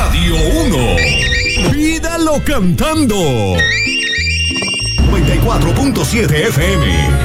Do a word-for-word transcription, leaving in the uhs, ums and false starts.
Radio uno. Pídalo cantando. noventa y cuatro punto siete F M.